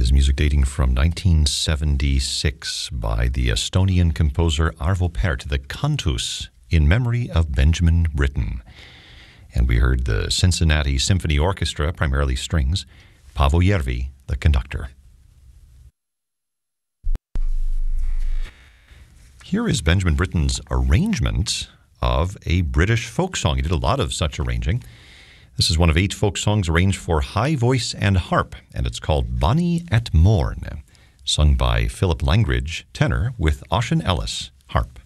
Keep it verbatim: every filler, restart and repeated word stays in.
is music dating from nineteen seventy-six by the Estonian composer Arvo Pärt, the Cantus, in memory of Benjamin Britten. And we heard the Cincinnati Symphony Orchestra, primarily strings, Paavo Järvi, the conductor. Here is Benjamin Britten's arrangement of a British folk song. He did a lot of such arranging. This is one of eight folk songs arranged for high voice and harp, and it's called Bonnie at Morn, sung by Philip Langridge, tenor, with Ossian Ellis, harp.